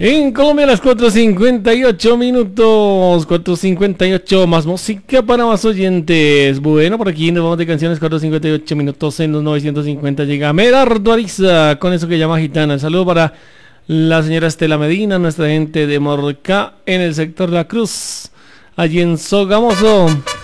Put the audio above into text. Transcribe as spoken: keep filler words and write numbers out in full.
En Colombia a las cuatro cincuenta y ocho minutos, cuatro cincuenta y ocho, más música para más oyentes. Bueno, por aquí nos vamos de canciones, cuatro cincuenta y ocho minutos, en los novecientos cincuenta llega Merardo Ariza con eso que llama Gitana. El saludo para la señora Estela Medina, nuestra gente de Morcá en el sector La Cruz, allí en Sogamoso.